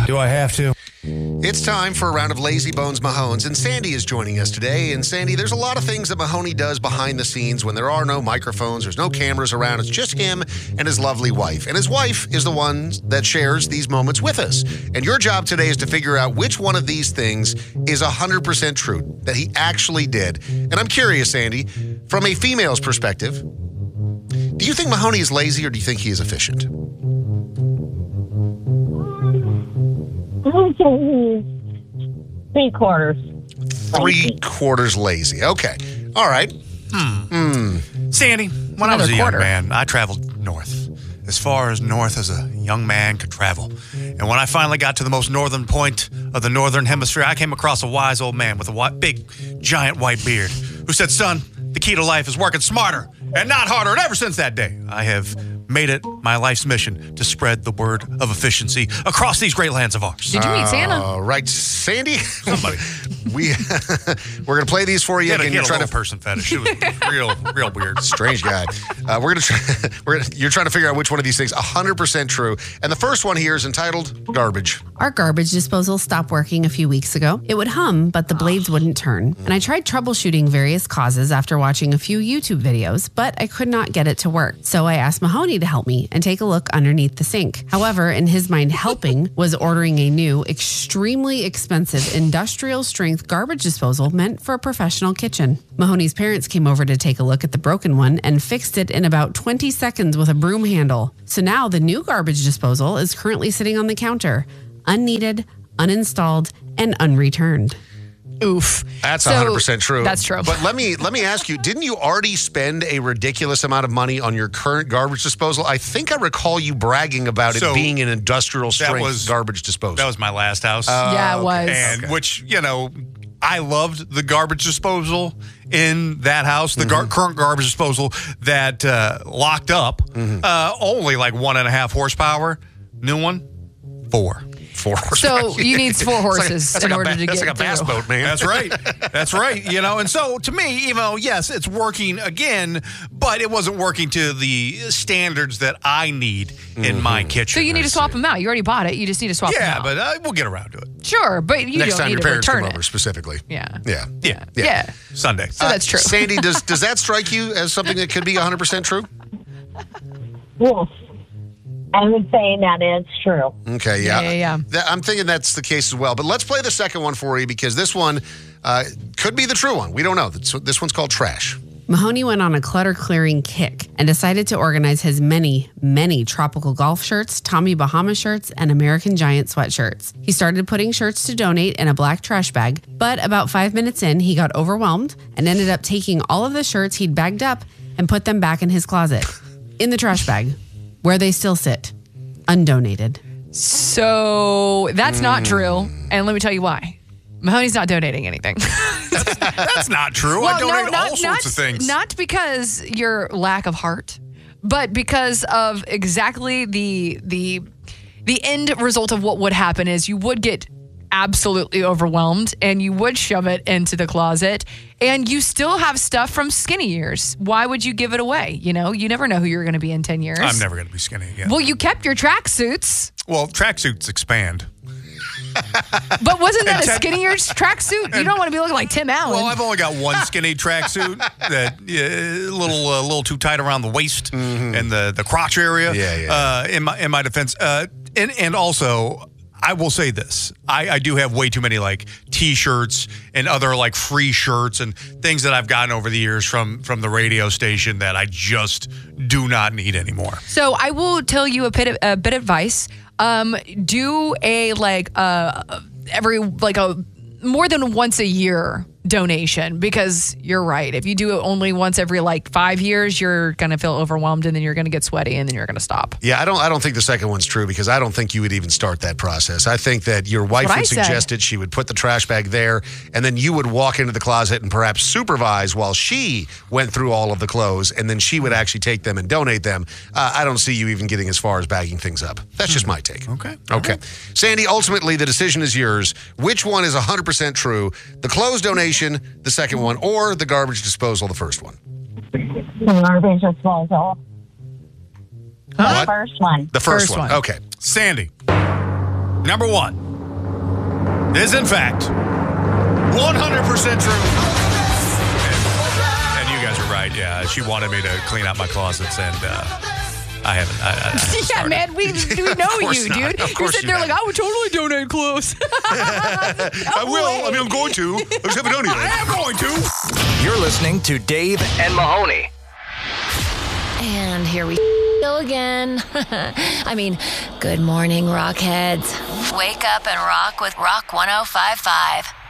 Do I have to? It's time for a round of Lazy Bones Mahones, and Sandy is joining us today. And Sandy, there's a lot of things that Mahoney does behind the scenes when there are no microphones, there's no cameras around. It's just him and his lovely wife. And his wife is the one that shares these moments with us. And your job today is to figure out which one of these things is 100% true, that he actually did. And I'm curious, Sandy, from a female's perspective, do you think Mahoney is lazy or do you think he is efficient? Three quarters. Three-quarters lazy. Okay. All right. Sandy, when I was a young man, I traveled north, as far as north as a young man could travel. And when I finally got to the most northern point of the northern hemisphere, I came across a wise old man with a big, giant white beard who said, "Son, the key to life is working smarter and not harder." And ever since that day, I have made it my life's mission to spread the word of efficiency across these great lands of ours. Did you meet Santa? All right, Sandy. Somebody. We're going to play these for you. Again, you're trying to person fetish. It was real weird. Strange guy. We're going to try. You're trying to figure out which one of these things 100% true. And the first one here is entitled "Garbage." Our garbage disposal stopped working a few weeks ago. It would hum, but the blades wouldn't turn. And I tried troubleshooting various causes after watching a few YouTube videos, but I could not get it to work. So I asked Mahoney to help me and take a look underneath the sink. However, in his mind, helping was ordering a new, extremely expensive industrial strength garbage disposal meant for a professional kitchen. Mahoney's parents came over to take a look at the broken one and fixed it in about 20 seconds with a broom handle. So now the new garbage disposal is currently sitting on the counter, unneeded, uninstalled, and unreturned. Oof. That's 100% true. That's true. But let me ask you, didn't you already spend a ridiculous amount of money on your current garbage disposal? I think I recall you bragging about it being an industrial strength garbage disposal. That was my last house. Yeah, it was. And which, I loved the garbage disposal in that house, the current garbage disposal that locked up, only like 1.5 horsepower. New one, 4 horsepower. So you need 4 horses in order to get That's like a bass boat, man. That's right. That's right. And so to me, yes, it's working again, but it wasn't working to the standards that I need in my kitchen. So you need to swap them out. You already bought it. You just need to swap them out. Yeah, but we'll get around to it. Sure, but you Next don't time need your to parents come return over, it. specifically. Yeah. Sunday. So that's true. Sandy, does that strike you as something that could be 100% true? Yes. I would say that is true. Okay, yeah. Yeah. I'm thinking that's the case as well. But let's play the second one for you because this one could be the true one. We don't know. This one's called Trash. Mahoney went on a clutter-clearing kick and decided to organize his many, many tropical golf shirts, Tommy Bahama shirts, and American Giant sweatshirts. He started putting shirts to donate in a black trash bag, but about 5 minutes in, he got overwhelmed and ended up taking all of the shirts he'd bagged up and put them back in his closet, in the trash bag, where they still sit, undonated. So that's not true. And let me tell you why. Mahoney's not donating anything. That's not true. I donate all sorts of things. Not because your lack of heart, but because of exactly the end result of what would happen is you would get absolutely overwhelmed and you would shove it into the closet and you still have stuff from skinny years. Why would you give it away? You never know who you're going to be in 10 years. I'm never going to be skinny again. Well, you kept your tracksuits. Well, tracksuits expand. But wasn't that a skinnier tracksuit? You don't want to be looking like Tim Allen. Well, I've only got one skinny tracksuit that a little too tight around the waist and the crotch area. Yeah. In my defense, and also, I will say this: I do have way too many like T-shirts and other like free shirts and things that I've gotten over the years from the radio station that I just do not need anymore. So I will tell you a bit of advice. Do a more than once a year donation, because you're right. If you do it only once every 5 years, you're going to feel overwhelmed and then you're going to get sweaty and then you're going to stop. Yeah, I don't think the second one's true because I don't think you would even start that process. I think that your wife would suggest it. She would put the trash bag there and then you would walk into the closet and perhaps supervise while she went through all of the clothes and then she would actually take them and donate them. I don't see you even getting as far as bagging things up. That's just my take. Okay. Sandy, ultimately the decision is yours. Which one is 100% true? The clothes donation, the second one, or the garbage disposal, the first one? The garbage disposal. The first one. The first one. Okay. Sandy, Number one is, in fact, 100% true. And you guys are right. Yeah, she wanted me to clean out my closets, and I haven't. Yeah, man, we know you, dude. You're sitting there like, I would totally donate clothes. I will. I mean, I'm going to. I just haven't done it yet. I am going to. You're listening to Dave and Mahoney. And here we go again. I mean, good morning, Rockheads. Wake up and rock with Rock 105.5.